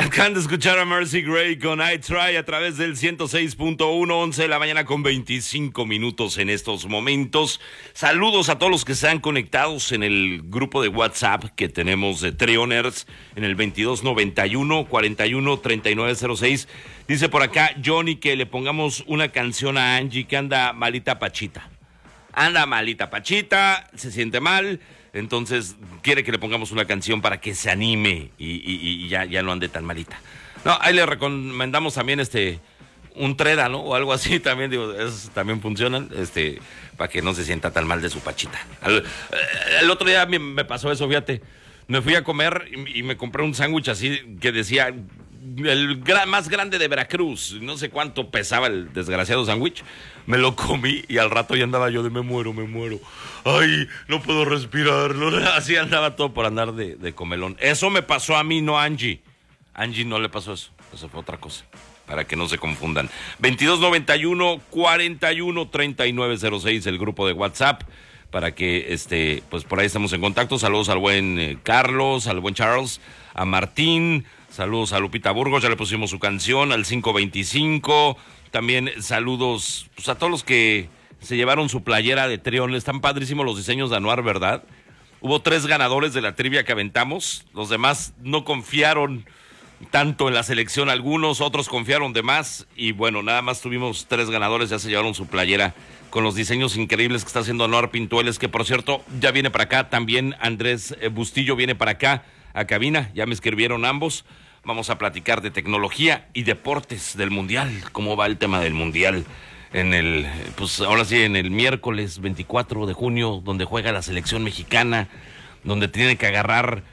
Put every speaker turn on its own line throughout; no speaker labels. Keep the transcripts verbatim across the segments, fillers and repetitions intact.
Acaban de escuchar a Mercy Gray con I Try a través del ciento seis punto uno, once de la mañana con veinticinco minutos en estos momentos. Saludos a todos los que están conectados en el grupo de WhatsApp que tenemos de Treoners en el veintidós noventa y uno, cuarenta y uno, treinta y nueve cero seis. Dice por acá Johnny que le pongamos una canción a Angie que anda malita pachita. Anda malita pachita, se siente mal. Entonces quiere que le pongamos una canción para que se anime y, y, y ya, ya no ande tan malita. No, ahí le recomendamos también este un Treda, ¿no? O algo así también, digo, esos también funcionan, este, para que no se sienta tan mal de su pachita. El, el otro día me, me pasó eso, fíjate. Me fui a comer y, y me compré un sándwich así que decía el gran, más grande de Veracruz. No sé cuánto pesaba el desgraciado sándwich. Me lo comí y al rato ya andaba yo de me muero, me muero. Ay, no puedo respirar. No, así andaba todo por andar de, de comelón. Eso me pasó a mí, no a Angie. Angie no le pasó eso. Eso fue otra cosa. Para que no se confundan. veintidós noventa y uno, cuarenta y uno, treinta y nueve cero seis, el grupo de WhatsApp. Para que, este, pues por ahí estamos en contacto. Saludos al buen eh, Carlos, al buen Charles, a Martín. Saludos a Lupita Burgos, ya le pusimos su canción, al cinco veinticinco. También saludos pues, a todos los que se llevaron su playera de Treon. Están padrísimos los diseños de Anuar, ¿verdad? Hubo tres ganadores de la trivia que aventamos. Los demás no confiaron tanto en la selección. Algunos, otros confiaron de más. Y bueno, nada más tuvimos tres ganadores. Ya se llevaron su playera con los diseños increíbles que está haciendo Anuar Pintueles. Que por cierto, ya viene para acá. También Andrés Bustillo viene para acá a cabina. Ya me escribieron ambos. Vamos a platicar de tecnología y deportes del Mundial. ¿Cómo va el tema del Mundial? En el, pues ahora sí, en el miércoles veinticuatro de junio, donde juega la selección mexicana, donde tiene que agarrar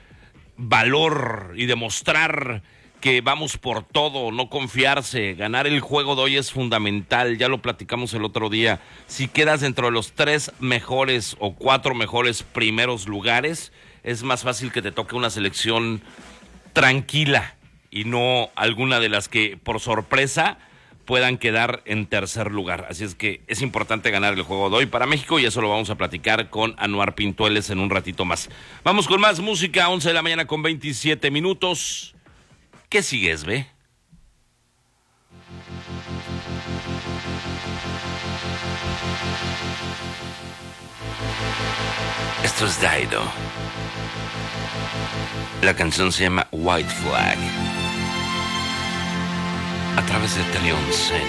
valor y demostrar que vamos por todo, no confiarse. Ganar el juego de hoy es fundamental. Ya lo platicamos el otro día. Si quedas dentro de los tres mejores o cuatro mejores primeros lugares, es más fácil que te toque una selección tranquila y no alguna de las que por sorpresa puedan quedar en tercer lugar. Así es que es importante ganar el juego de hoy para México y eso lo vamos a platicar con Anuar Pintueles en un ratito más. Vamos con más música, once de la mañana con veintisiete minutos. ¿Qué sigues, ve? Esto es Dido. La canción se llama White Flag. A través de Teleon Zen.